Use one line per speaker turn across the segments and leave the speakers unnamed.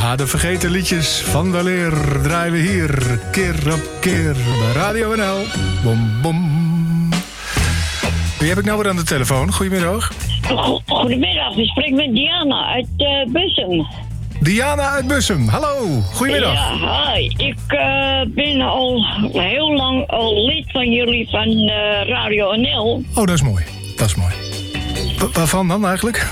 Ja, de vergeten liedjes van weleer draaien we hier keer op keer bij Radio NL. Bom, bom. Wie heb ik nou weer aan de telefoon? Goedemiddag.
Goedemiddag, ik spreek met Diana uit Bussum.
Diana uit Bussum, hallo, goedemiddag.
Ja, hi. Ik ben al heel lang lid van jullie van Radio NL.
Oh, dat is mooi, dat is mooi. Waarvan dan eigenlijk?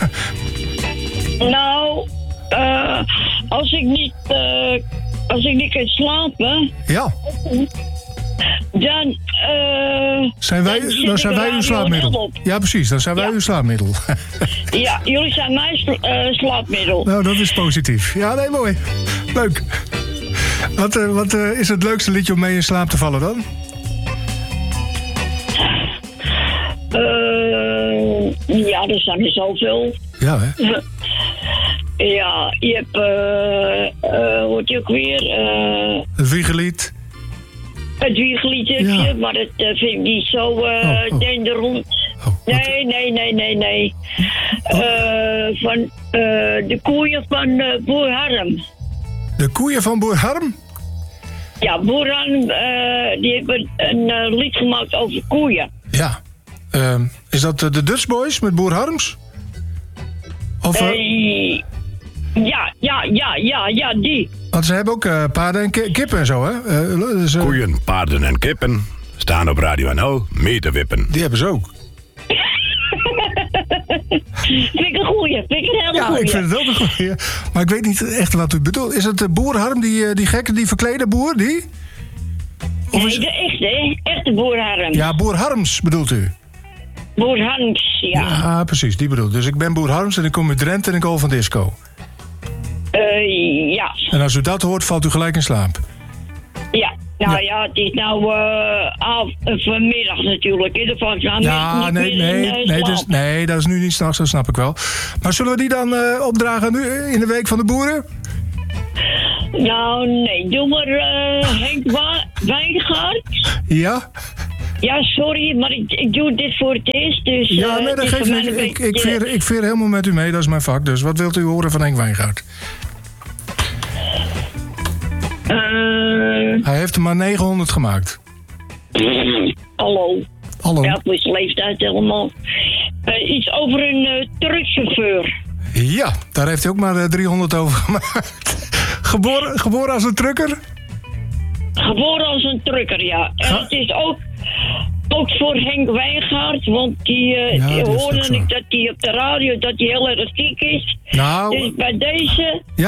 Nou, als ik niet kan slapen...
Ja.
Dan
zijn wij uw slaapmiddel. Ja, precies, dan zijn wij uw slaapmiddel.
Ja, jullie zijn mijn slaapmiddel.
Nou, dat is positief. Ja, nee, mooi. Leuk. Wat is het leukste liedje om mee in slaap te vallen dan?
Ja, er zijn er zoveel.
Ja, hè?
Ja, je hebt... hoort je ook weer...
Het Wiegelied.
Het Wiegelied heb je, ja. Maar dat vind ik niet zo denderend. Nee. Van de koeien van Boer Harm.
De koeien van Boer Harm?
Ja, Boer Harm, die hebben een lied gemaakt over koeien.
Ja. Is dat de Dutch Boys met Boer Harms? Of, ja, die. Want ze hebben ook paarden en kippen en zo, hè?
Koeien, paarden en kippen staan op Radio NL mee te wippen.
Die hebben ze ook.
Vind ik een goeie, vind ik een hele goeie.
Ja, ik vind het ook een goeie. Maar ik weet niet echt wat u bedoelt. Is het Boer Harm, die gekke, die verklede boer, die? Of
nee, de echte Boer Harm.
Ja, Boer Harms bedoelt u?
Boer Harms, ja.
Ja, precies, die bedoelt. Dus ik ben Boer Harms en ik kom uit Drenthe en ik hou van disco.
Ja.
En als u dat hoort, valt u gelijk in slaap?
Ja. Nou ja, het is nou vanmiddag natuurlijk. In ieder geval,
ja, nee, dat is nu niet 's nachts, dat snap ik wel. Maar zullen we die dan opdragen nu in de Week van de Boeren?
Nou, nee. Doe maar Henk Wijngaard.
Ja?
Ja, sorry, maar ik doe dit voor het eerst. Dus,
ja, nee, dat geeft niet. Ik veer helemaal met u mee, dat is mijn vak. Dus wat wilt u horen van Henk Wijngaard? Hij heeft er maar 900 gemaakt.
Hallo.
Ja,
het is leeftijd helemaal. Iets over een truckchauffeur.
Ja, daar heeft hij ook maar 300 over gemaakt. Geboren als een trucker?
Geboren als een trucker, ja. En het is ook voor Henk Wijngaard, want die hoorde ik dat hij op de radio dat hij heel erg ziek is.
Nou,
dus bij deze...
Ja.